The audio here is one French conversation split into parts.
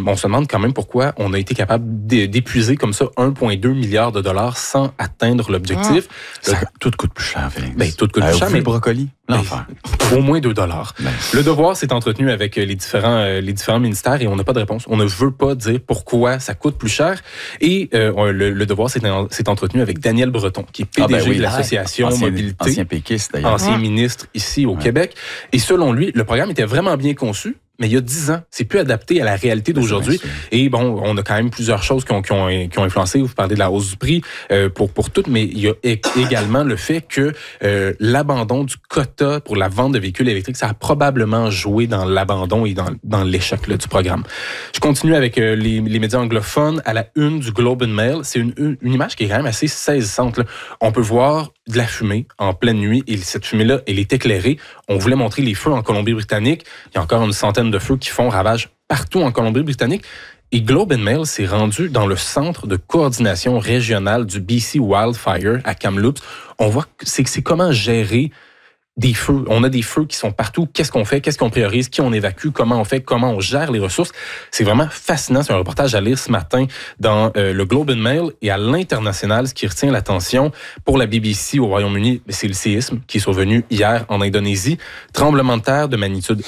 on se demande quand même pourquoi on a été capable d'épuiser comme ça 1,2 milliard de dollars sans atteindre l'objectif. Tout coûte plus cher, Félix. Ben, tout coûte plus cher, mais le brocoli, l'enfer. Au moins 2 dollars. Le Devoir s'est entretenu avec les différents ministères et on n'a pas de réponse. On ne veut pas dire pourquoi ça coûte plus cher. Et le Devoir s'est entretenu avec Daniel Breton, qui est PDG de l'association Mobilité. Ancien péquiste, d'ailleurs. Ancien ministre ici au Québec. Et selon lui, le programme était vraiment bien conçu, mais il y a 10 ans, c'est plus adapté à la réalité d'aujourd'hui. Et bon, on a quand même plusieurs choses qui ont influencé. Vous parlez de la hausse du prix pour toutes, mais il y a également le fait que l'abandon du quota pour la vente de véhicules électriques, ça a probablement joué dans l'abandon et dans l'échec du programme. Je continue avec les médias anglophones. À la une du Globe and Mail, c'est une image qui est quand même assez saisissante. Là. On peut voir de la fumée en pleine nuit et cette fumée-là, elle est éclairée. On voulait montrer les feux en Colombie-Britannique. Il y a encore une centaine de feux qui font ravage partout en Colombie-Britannique. Et Globe and Mail s'est rendu dans le centre de coordination régionale du BC Wildfire à Kamloops. On voit que c'est comment gérer des feux. On a des feux qui sont partout. Qu'est-ce qu'on fait? Qu'est-ce qu'on priorise? Qui on évacue? Comment on fait? Comment on gère les ressources? C'est vraiment fascinant. C'est un reportage à lire ce matin dans le Globe and Mail et à l'international. Ce qui retient l'attention pour la BBC au Royaume-Uni, c'est le séisme qui est survenu hier en Indonésie. Tremblement de terre de magnitude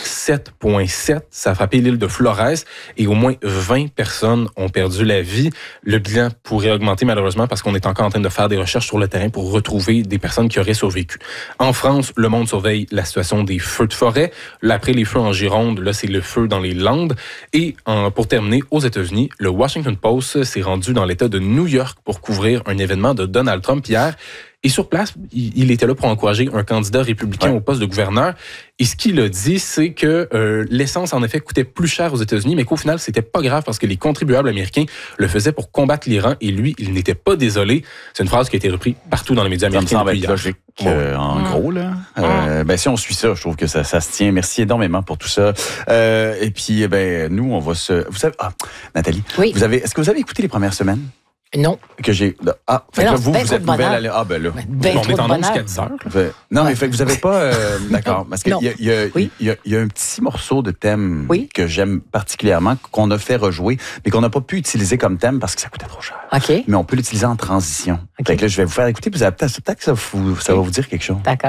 7,7. Ça a frappé l'île de Flores et au moins 20 personnes ont perdu la vie. Le bilan pourrait augmenter malheureusement parce qu'on est encore en train de faire des recherches sur le terrain pour retrouver des personnes qui auraient survécu. En France, le monde surveille la situation des feux de forêt. Là, après les feux en Gironde, là, c'est le feu dans les Landes. Et pour terminer, aux États-Unis, le Washington Post s'est rendu dans l'État de New York pour couvrir un événement de Donald Trump hier. Et sur place, il était là pour encourager un candidat républicain au poste de gouverneur. Et ce qu'il a dit, c'est que l'essence, en effet, coûtait plus cher aux États-Unis, mais qu'au final, c'était pas grave parce que les contribuables américains le faisaient pour combattre l'Iran et lui, il n'était pas désolé. C'est une phrase qui a été reprise partout dans les médias américains. Ça me semble être logique, en gros. Là. Si on suit ça, je trouve que ça se tient. Merci énormément pour tout ça. Et puis, nous, on va se... Vous savez... Nathalie, est-ce que vous avez écouté les premières semaines? Non. Que j'ai. Fait que vous êtes nouvelle à là. On est en onde jusqu'à 10 heures. Non, mais fait que vous avez pas. D'accord. Parce qu'il y a un petit morceau de thème que j'aime particulièrement, qu'on a fait rejouer, mais qu'on n'a pas pu utiliser comme thème parce que ça coûtait trop cher. OK. Mais on peut l'utiliser en transition. Fait que là, je vais vous faire écouter, puis peut-être que ça va vous dire quelque chose. D'accord.